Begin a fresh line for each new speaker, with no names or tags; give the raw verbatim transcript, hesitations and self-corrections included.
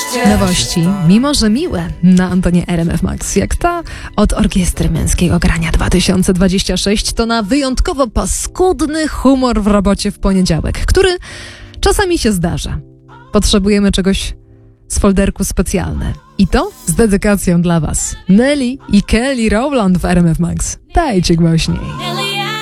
Nowości, mimo że miłe, na antenie R M F Max, jak ta od Orkiestry Męskiego Grania dwa tysiące dwudziesty szósty, to na wyjątkowo paskudny humor w robocie w poniedziałek, który czasami się zdarza. Potrzebujemy czegoś z folderku specjalne. I to z dedykacją dla Was. Nelly i Kelly Rowland w R M F Max. Dajcie głośniej.